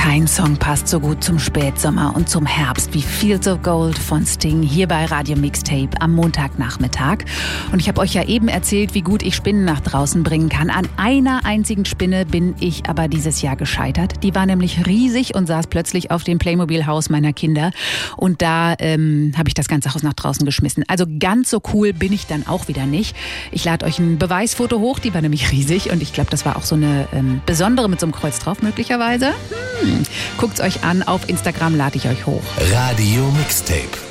Kein Song passt so gut zum Spätsommer und zum Herbst wie Fields of Gold von Sting hier bei Radio Mixtape am Montagnachmittag. Und ich habe euch ja eben erzählt, wie gut ich Spinnen nach draußen bringen kann. An einer einzigen Spinne bin ich aber dieses Jahr gescheitert. Die war nämlich riesig und saß plötzlich auf dem Playmobil-Haus meiner Kinder. Und da habe ich das ganze Haus nach draußen geschmissen. Also ganz so cool bin ich dann auch wieder nicht. Ich lade euch ein Beweisfoto hoch, die war nämlich riesig. Und ich glaube, das war auch so eine besondere mit so einem Kreuz drauf möglicherweise. Guckt's euch an, auf Instagram lade ich euch hoch. Radio Mixtape.